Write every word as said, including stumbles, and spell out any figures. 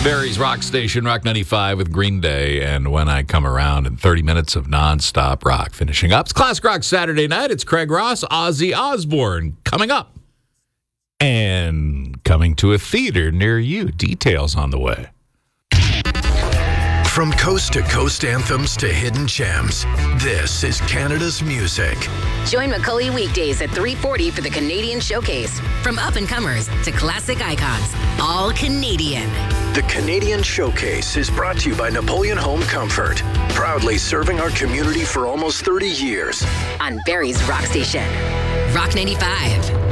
Barry's Rock Station, Rock ninety-five with Green Day, and When I Come Around, in thirty minutes of nonstop rock. Finishing up, it's Classic Rock Saturday night. It's Craig Ross, Ozzy Osbourne coming up. And coming to a theater near you. Details on the way. From coast-to-coast anthems to hidden gems, this is Canada's music. Join Macaulay weekdays at three forty for the Canadian Showcase. From up-and-comers to classic icons, all Canadian. The Canadian Showcase is brought to you by Napoleon Home Comfort, proudly serving our community for almost thirty years. On Barry's Rock Station. Rock ninety-five.